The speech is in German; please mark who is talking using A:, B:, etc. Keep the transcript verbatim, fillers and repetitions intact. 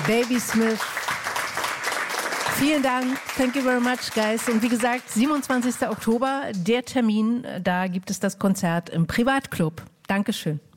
A: Baby Smith. Vielen Dank. Thank you very much, guys. Und wie gesagt, siebenundzwanzigster Oktober, der Termin, da gibt es das Konzert im Privatclub. Dankeschön.